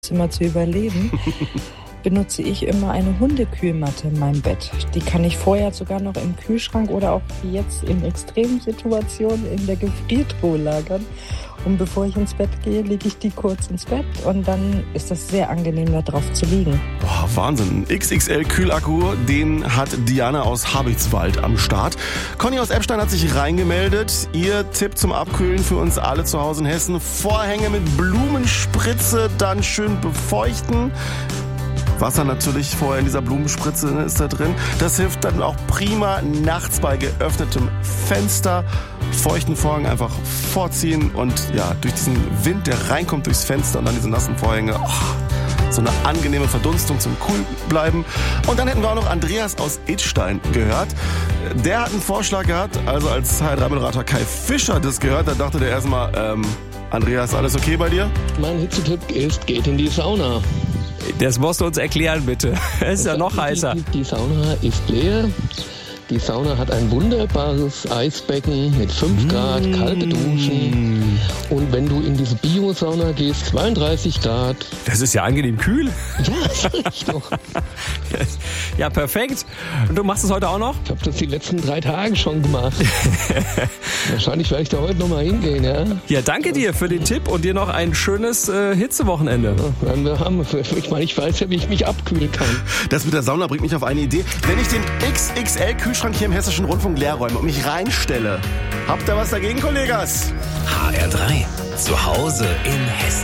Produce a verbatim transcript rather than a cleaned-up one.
Zimmer zu überleben, benutze ich immer eine Hundekühlmatte in meinem Bett. Die kann ich vorher sogar noch im Kühlschrank oder auch wie jetzt in extremen Situationen in der Gefriertruhe lagern. Und bevor ich ins Bett gehe, lege ich die kurz ins Bett und dann ist das sehr angenehm, da drauf zu liegen. Boah, Wahnsinn. X X L-Kühlakku, den hat Diana aus Habichtswald am Start. Conny aus Eppstein hat sich reingemeldet. Ihr Tipp zum Abkühlen für uns alle zu Hause in Hessen: Vorhänge mit Blumenspritze dann schön befeuchten. Wasser natürlich vorher in dieser Blumenspritze ist da drin. Das hilft dann auch prima nachts bei geöffnetem Fenster. Feuchten Vorhang einfach vorziehen und ja, durch diesen Wind, der reinkommt durchs Fenster und dann diese nassen Vorhänge, oh, so eine angenehme Verdunstung zum cool bleiben. Und dann hätten wir auch noch Andreas aus Idstein gehört. Der hat einen Vorschlag gehabt, also als H R drei Moderator Kai Fischer das gehört, da dachte der erstmal, ähm, Andreas, alles okay bei dir? Mein Hitzetipp ist, geht in die Sauna. Das musst du uns erklären, bitte. Es ist ja noch heißer. Die, die Sauna ist leer. Die Sauna hat ein wunderbares Eisbecken mit fünf Grad, kalte Duschen. Und wenn du in diese Bio-Sauna gehst, zweiunddreißig Grad. Das ist ja angenehm kühl. Ja, sag ich doch. Ja, perfekt. Und du machst es heute auch noch? Ich habe das die letzten drei Tage schon gemacht. Wahrscheinlich werde ich da heute nochmal hingehen, ja? Ja, danke dir für den Tipp und dir noch ein schönes äh, Hitzewochenende. Ja, werden wir haben. Ich meine, ich weiß ja, wie ich mich abkühlen kann. Das mit der Sauna bringt mich auf eine Idee. Wenn ich den X X L-Kühlschrank hier im Hessischen Rundfunk leer räume und mich reinstelle, habt ihr was dagegen, Kollegas? H R drei. Zu Hause in Hessen.